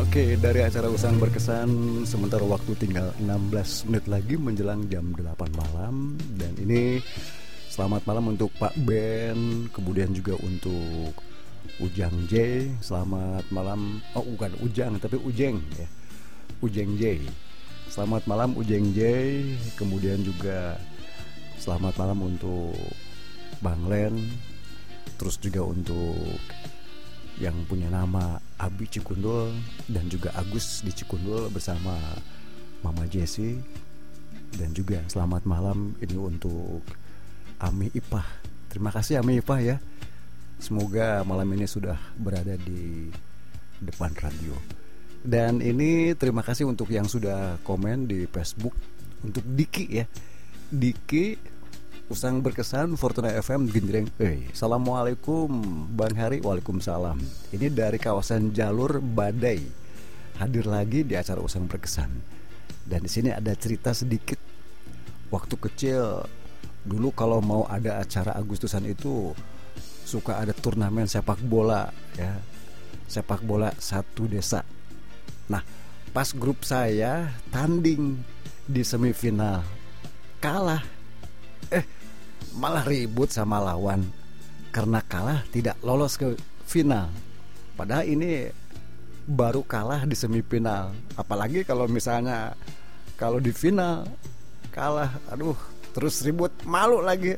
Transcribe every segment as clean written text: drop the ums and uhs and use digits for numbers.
Oke, dari acara Usang Berkesan, sementara waktu tinggal 16 menit lagi menjelang jam 8 malam. Dan ini selamat malam untuk Pak Ben, kemudian juga untuk Ujang J. Selamat malam, oh bukan Ujang tapi Ujeng ya, Ujeng J. Selamat malam Ujeng J. Kemudian juga selamat malam untuk Bang Len. Terus juga untuk yang punya nama Abi Cikundul dan juga Agus di Cikundul bersama Mama Jessie. Dan juga selamat malam ini untuk Ami Ipah. Terima kasih Ami Ipah ya. Semoga malam ini sudah berada di depan radio. Dan ini terima kasih untuk yang sudah komen di Facebook. Untuk Diki ya, Diki Usang Berkesan Fortuna FM Genjreng. Assalamualaikum Bang Hari. Waalaikumsalam. Ini dari kawasan Jalur Badai. Hadir lagi di acara Usang Berkesan. Dan di sini ada cerita sedikit. Waktu kecil dulu kalau mau ada acara Agustusan itu suka ada turnamen sepak bola ya. Sepak bola satu desa. Nah, pas grup saya tanding di semifinal kalah. Malah ribut sama lawan karena kalah tidak lolos ke final. Padahal ini baru kalah di semifinal. Apalagi kalau misalnya kalau di final kalah, aduh, terus ribut, malu lagi.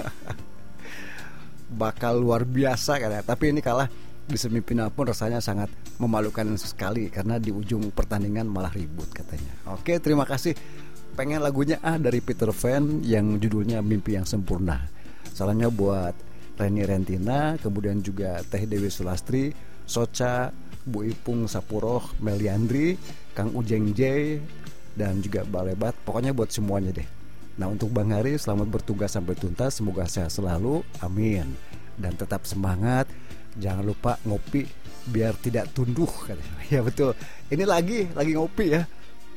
Bakal luar biasa kan ya. Tapi ini kalah di semifinal pun rasanya sangat memalukan sekali karena di ujung pertandingan malah ribut katanya. Oke, terima kasih. Pengen lagunya dari Peter Van yang judulnya Mimpi Yang Sempurna. Salamnya buat Reni Rentina, kemudian juga Teh Dewi Sulastri, Soca, Bu Ipung Sapuroh, Meliandri, Kang Ujeng J, dan juga Balebat. Pokoknya buat semuanya deh. Nah, untuk Bang Hari, selamat bertugas sampai tuntas. Semoga sehat selalu, amin. Dan tetap semangat. Jangan lupa ngopi biar tidak tunduh katanya. Ya betul. Ini lagi ngopi ya.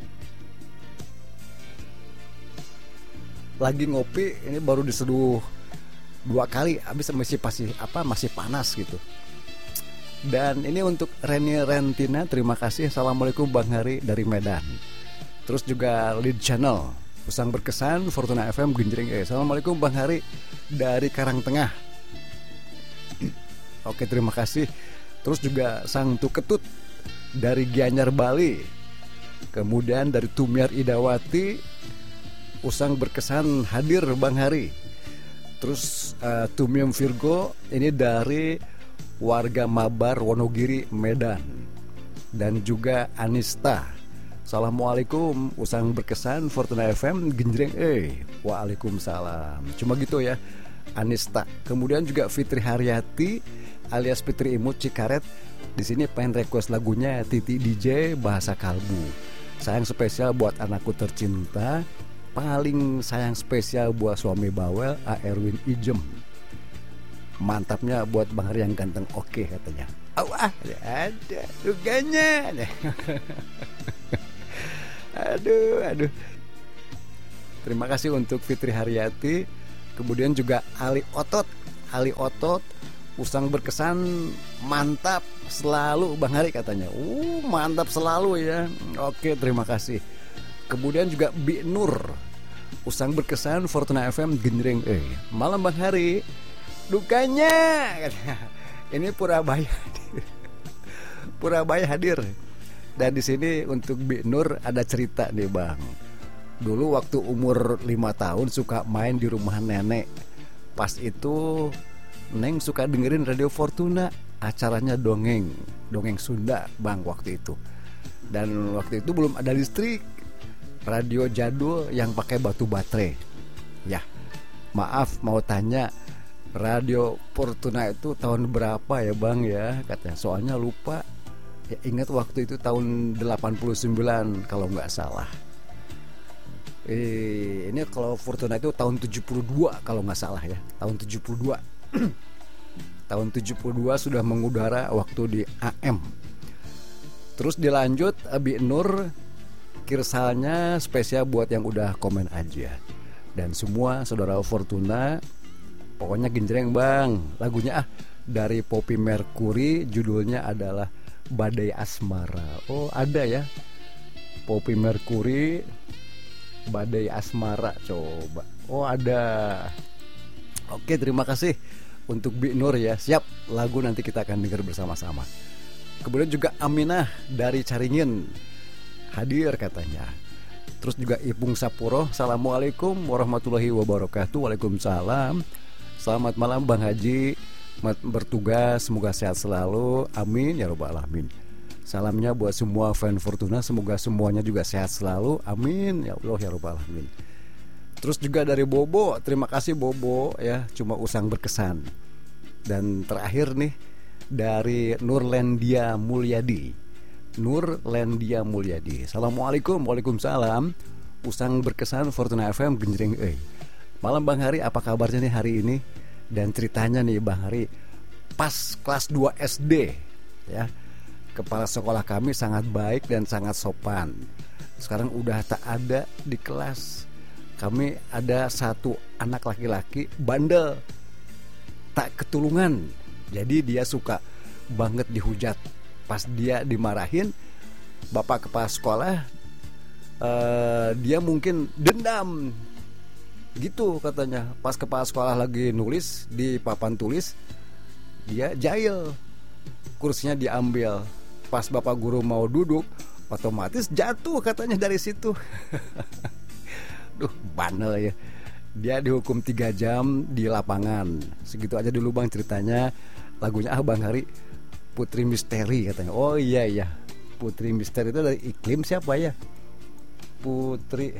Lagi ngopi, ini baru diseduh 2 kali, habis masih panas gitu. Dan ini untuk Reni Rentina, terima kasih. Assalamualaikum Bang Hari dari Medan. Terus juga lead channel Usang Berkesan Fortuna FM Genjreng. Assalamualaikum Bang Hari dari Karangtengah. Oke, terima kasih. Terus juga Sang Tuketut dari Gianyar Bali. Kemudian dari Tumiar Idawati, Usang Berkesan hadir Bang Hari. Terus Tumium Virgo ini dari warga Mabar Wonogiri Medan. Dan juga Anista. Assalamualaikum Usang Berkesan Fortuna FM Genjreng. Waalaikumsalam. Cuma gitu ya Anista. Kemudian juga Fitri Haryati alias Fitri Imut Cikaret. Di sini pengen request lagunya Titi DJ Bahasa Kalbu. Sayang spesial buat anakku tercinta. Paling sayang spesial buat suami bawel A. Erwin Ijem. Mantapnya buat Bang Hari yang ganteng. Oke katanya. Ada duganya. Aduh. Terima kasih untuk Fitri Haryati. Kemudian juga Ali Otot Usang Berkesan mantap selalu Bang Hari katanya. Mantap selalu ya. Oke, terima kasih. Kemudian juga Bi Nur Usang Berkesan Fortuna FM Genjreng. Malam Bang Hari. Dukanya ini Purabaya hadir. Dan di sini untuk Bi Nur ada cerita nih Bang. Dulu waktu umur 5 tahun suka main di rumah nenek. Pas itu Neng suka dengerin Radio Fortuna. Acaranya dongeng Sunda Bang waktu itu. Dan waktu itu belum ada listrik. Radio jadul yang pakai batu baterai. Ya, maaf mau tanya, Radio Fortuna itu tahun berapa ya Bang ya? Katanya soalnya lupa. Ya ingat waktu itu tahun 89 kalau nggak salah. Ini kalau Fortuna itu tahun 72 kalau nggak salah ya. Tahun 72. Tahun 72 sudah mengudara waktu di AM. Terus dilanjut Abi Nur. Kirsalnya spesial buat yang udah komen aja. Dan semua saudara Fortuna, pokoknya genjreng Bang. Lagunya dari Poppy Mercury, judulnya adalah Badai Asmara. Oh ada ya, Poppy Mercury, Badai Asmara. Coba. Oh ada. Oke, terima kasih untuk Bi Nur ya. Siap, lagu nanti kita akan dengar bersama-sama. Kemudian juga Aminah dari Caringin hadir katanya. Terus juga Ipung Sapuro, Assalamualaikum warahmatullahi wabarakatuh. Waalaikumsalam. Selamat malam Bang Haji, bertugas, semoga sehat selalu, amin ya robbal alamin. Salamnya buat semua fan Fortuna, semoga semuanya juga sehat selalu, amin ya Allah ya robbal alamin. Terus juga dari Bobo, terima kasih Bobo ya, cuma usang berkesan. Dan terakhir nih dari Nurlendia Mulyadi. Nurlendia Mulyadi. Assalamualaikum, waalaikumsalam. Usang berkesan Fortuna FM genjreng Malam Bang Hari, apa kabarnya nih hari ini? Dan ceritanya nih Bang Hari, pas kelas 2 SD ya, kepala sekolah kami sangat baik dan sangat sopan. Sekarang udah tak ada di kelas. Kami ada satu anak laki-laki bandel, tak ketulungan. Jadi dia suka banget dihujat. Pas dia dimarahin bapak kepala sekolah, dia mungkin dendam gitu katanya. Pas kepala sekolah lagi nulis di papan tulis, dia jahil, kursinya diambil. Pas bapak guru mau duduk, otomatis jatuh katanya dari situ. Duh, bandel ya. Dia dihukum 3 jam di lapangan. Segitu aja dulu Bang ceritanya. Lagunya Bang Hari, Putri Misteri katanya. Oh iya, Putri Misteri itu dari Iklim siapa ya? Putri.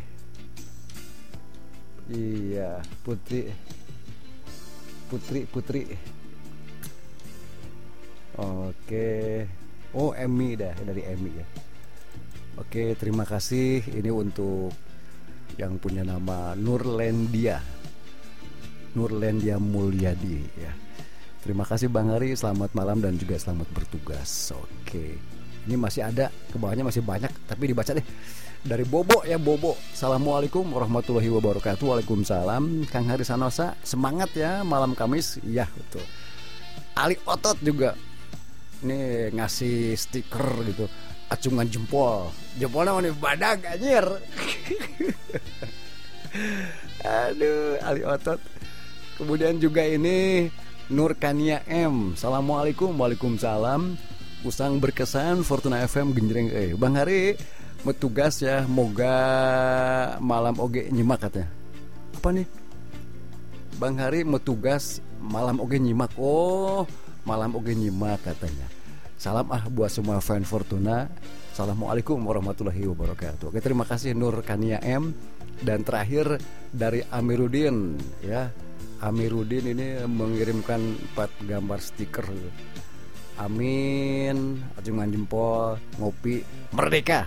Iya, Putri. Oke. Oh, Emmy dah, dari Emmy ya. Oke, terima kasih. Ini untuk yang punya nama Nurlendia Mulyadi ya. Terima kasih Bang Hari, selamat malam dan juga selamat bertugas. Oke. Ini masih ada, ke bawahnya masih banyak, tapi dibaca deh. Dari Bobo ya, Bobo. Assalamualaikum warahmatullahi wabarakatuh. Waalaikumsalam. Kang Hari Sanosa, semangat ya malam Kamis. Iya, betul. Ali Otot juga nih ngasih stiker gitu, acungan jempol. Jempolnya mana badag anjir. Aduh, Ali Otot. Kemudian juga ini Nur Kania M. Assalamualaikum, waalaikumsalam. Usang berkesan Fortuna FM genjreng Bang Hari metugas ya, moga malam oge nyimak katanya. Apa nih? Bang Hari metugas malam oge nyimak. Oh, malam oge nyimak katanya. Salam buat semua fan Fortuna. Assalamualaikum warahmatullahi wabarakatuh. Oke, terima kasih Nur Kania M. Dan terakhir dari Amiruddin ya. Amiruddin ini mengirimkan 4 gambar stiker. Amin, acungan jempol, ngopi, merdeka.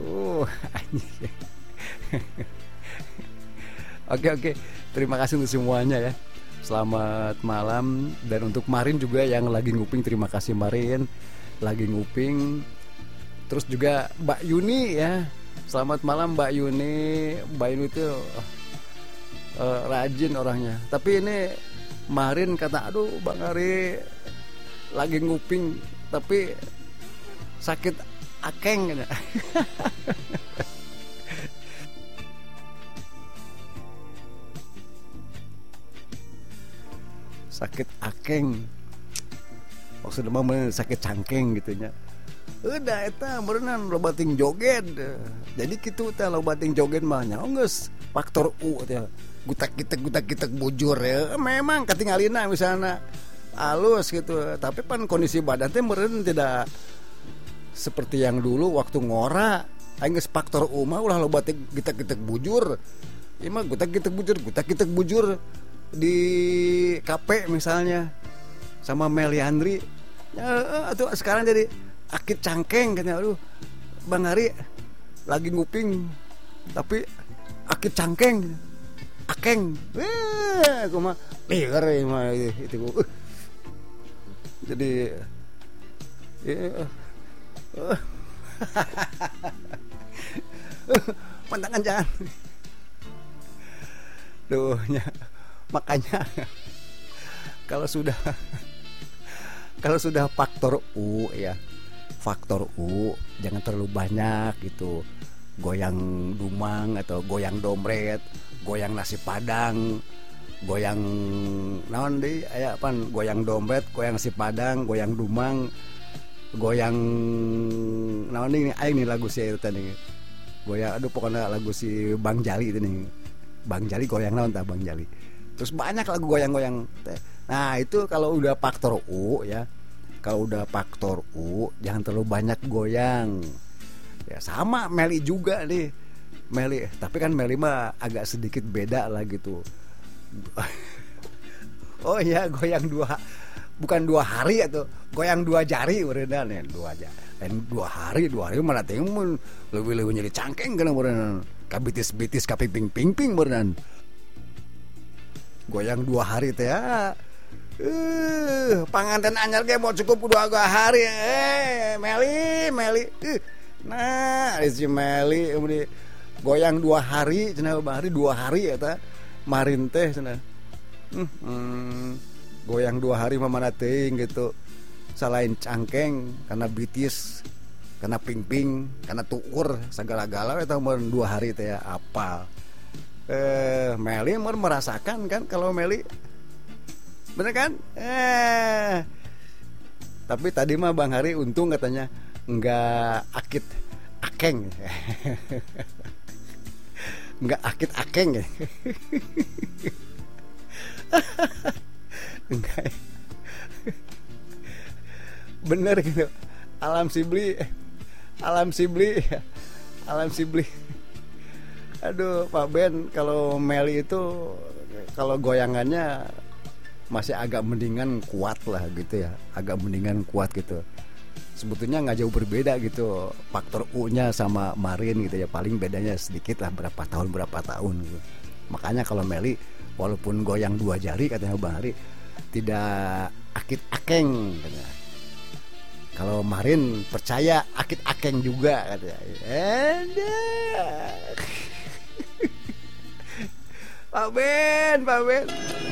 Oke. Terima kasih untuk semuanya ya. Selamat malam. Dan untuk Marin juga yang lagi nguping, terima kasih Marin lagi nguping. Terus juga Mbak Yuni ya. Selamat malam Mbak Yuni. Mbak Yuni itu rajin orangnya. Tapi ini Marin kata, aduh Bang Hari lagi nguping tapi sakit akeng. Sakit akeng maksudnya mah sakit cangkeng gitunya. Udah eta berenang lobating joget. Jadi kitu teh lobating joget mah nya geus faktor U teh. Gutak-gitek bujur ya. Memang katingalina misalnya halus gitu, tapi pan kondisi badan teh meureun tidak seperti yang dulu waktu ngora. Aing geus faktor U mah ulah loba gitek-gitek bujur. Ieu mah gutak-gitek bujur di KP misalnya sama Meliandri. Ya atuh sekarang jadi akit cangkeng katanya. Aduh, Bang Hari lagi nguping tapi akit cangkeng. Akeng. Aku mah liar mah itu. Jadi pantangan jangan. Duhnya. Makanya kalau sudah faktor U ya, faktor U jangan terlalu banyak gitu. Goyang dumang atau goyang dompet, goyang nasi padang, goyang naon deui aya pan, goyang dompet, goyang nasi padang, goyang dumang, goyang naon deui aing nih lagu si eta nih. Goyang aduh pokoknya lagu si Bang Jali itu nih. Bang Jali goyang naon tah Bang Jali. Terus banyak lagu goyang-goyang. Nah, itu kalau udah faktor U ya. Kalau udah faktor U jangan terlalu banyak goyang. Ya sama Meli juga nih. Meli, tapi kan Meli mah agak sedikit beda lah gitu. Oh iya, goyang bukan 2 hari atau goyang 2 jari berenang ya, 2 jari. Dan 2 hari mana tengok lebih jadi cangkeng kana berenang. Kabitis-bitis ka ping-ping berenang. Goyang 2 hari teh ya. Panganten anyar ge mau cukup 2 hari. Meli. Nah, si Meli goyang 2 hari, cenah bahari 2 hari eta marin teh cenah. Goyang 2 hari mah mana teuing gitu. Selain cangkeng, karena bitis, karena ping-ping, karena tukur, segala-gala eta mah 2 hari teh ya apal. Meli merasakan kan kalau Meli. Bener kan? Tapi tadi mah Bang Hari untung katanya enggak akeng. Enggak akeng ya. Enggak. Bener gitu. Alam Sibli. Aduh, Pak Ben, kalau Meli itu kalau goyangannya masih agak mendingan kuat lah gitu ya. Agak mendingan kuat gitu. Sebetulnya nggak jauh berbeda gitu faktor U-nya sama Marin gitu ya, paling bedanya sedikit lah berapa tahun gitu. Makanya kalau Meli walaupun goyang 2 jari katanya Bang Hari tidak akeng katanya. Kalau Marin percaya akeng juga katanya. Pak Ben